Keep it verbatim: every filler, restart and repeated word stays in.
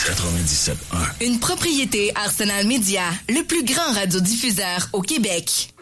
quatre-vingt-dix-sept un. Une propriété Arsenal Media, le plus grand radiodiffuseur au Québec.